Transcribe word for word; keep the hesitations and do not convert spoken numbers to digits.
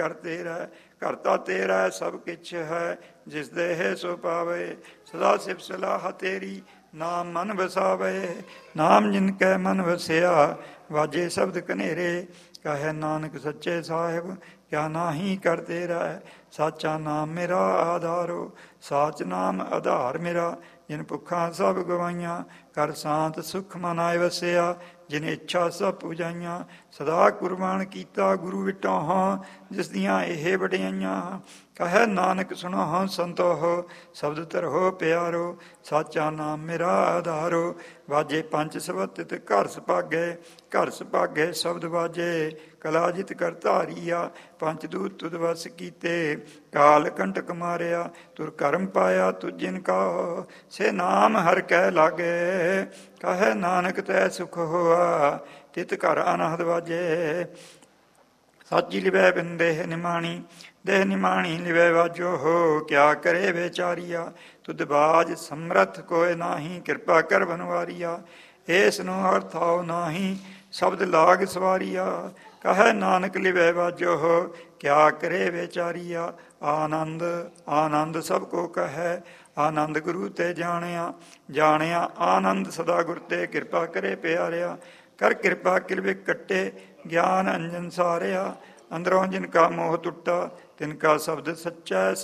ਕਰ ਤੇਰਾ ਕਰਤਾ ਤੇਰਾ ਸਭ ਕਿਛ ਹੈ, ਜਿਸ ਦੇਹ ਸੋ ਪਾਵੇ। ਸਦਾ ਸਿਫ ਸਲਾਹ ਤੇਰੀ, ਨਾਮ ਮਨ ਵਸਾਵੇ। ਨਾਮ ਜਿਨ ਕੈ ਮਨ ਵਸਿਆ, ਵਾਜੇ ਸ਼ਬਦ ਕਨੇਰੇ। ਕਹੈ ਨਾਨਕ ਸੱਚੇ ਸਾਹਿਬ, ਕਿਆ ਨਾਹੀ ਕਰ ਤੇਰਾ। ਸਾਚਾ ਨਾਮ ਮੇਰਾ ਆਧਾਰੋ, ਸਾਚ ਨਾਮ ਆਧਾਰ ਮੇਰਾ। ਜਿਨ ਭੁੱਖਾਂ ਸਭ ਗਵਾਈਆਂ, ਕਰ ਸ਼ਾਂਤ ਸੁਖ ਮਨ ਆਏ ਵਸਿਆ। ਜਿਨ ਇੱਛਾ ਸਭ ਪੁਜਾਈਆਂ, ਸਦਾ ਕੁਰਬਾਨ ਕੀਤਾ ਗੁਰੂ ਵਿਟੋ ਹਾਂ। ਜਿਸ ਦੀਆਂ ਇਹ ਵਡਿਆਈਆਂ, ਕਹੈ ਨਾਨਕ ਸੁਣੋ ਸੰਤੋਖ, ਸ਼ਬਦ ਧਰੋ ਪਿਆਰੋ। ਸਾਚਾ ਨਾਮ ਮੇਰਾ ਆਧਾਰੋ, ਵਾਜੇ ਪੰਜ ਸਬਦ ਤਿਤ ਘਰ ਸੁਭਾਗੇ। ਘਰ ਸੁਭਾਗੇ ਸ਼ਬਦ ਵਾਜੇ, ਕਲਾ ਜਿਤ ਕਰ ਧਾਰੀਆ। ਪੰਜ ਦੂਤ ਤੁਧ ਵਸ ਕੀਤੇ, ਕਾਲ ਕੰਟਕ ਮਾਰਿਆ। ਤੁਰ ਕਰਮ ਪਾਇਆ ਤੁਝ ਜਿਨ ਕਾ, ਸੇ ਨਾਮ ਹਰਿ ਕੈ ਲਾਗੇ। ਕਹੈ ਨਾਨਕ ਤੈ ਸੁਖ ਹੋਆ, ਤਿਤ ਘਰ ਅਨਹਦ ਵਾਜੇ। ਸਾਚੀ ਲਿਵੈ ਬਿਨ ਦੇਹ ਨਿਮਾਣੀ, ਦੇਹ ਨਿਮਾਣੀ ਲਿਵੈ ਵਾਜੋ ਹੋ। ਕਿਆ ਕਰੇ ਵਿਚਾਰੀਆ, ਤੁਧ ਬਾਜ ਸਮਰਥ ਕੋਇ ਨਾਹੀ। ਕਿਰਪਾ ਕਰ ਬਨਵਾਰੀਆ, ਏਸ ਨੂੰ ਅਰਥਾਉ ਨਾਹੀ। ਸ਼ਬਦ ਲਾਗ ਸਵਾਰੀਆ, ਕਹੈ ਨਾਨਕ ਲਿਵੈ ਵਾਜੋ ਹੋ। ਕਿਆ ਕਰੇ ਵਿਚਾਰੀਆ, ਆਨੰਦ ਆਨੰਦ ਸਭ ਕੋ ਕਹੈ। ਆਨੰਦ ਗੁਰੂ ਤੇ ਜਾਣਿਆ, ਜਾਣਿਆ ਆਨੰਦ ਸਦਾ ਗੁਰ ਤੇ। ਕਿਰਪਾ ਕਰੇ ਪਿਆਰਿਆ, ਕਰ ਕਿਰਪਾ ਕਿਲਵਿਕ ਕੱਟੇ। ਗਿਆਨ ਅੰਜਨ ਸਾਰਿਆ, ਅੰਦਰੋਂ ਜਿਨ ਕਾ ਮੋਹ ਟੁੱਟਾ, ਤਿਨ ਕਾ ਸ਼ਬਦ ਸੱਚਾ।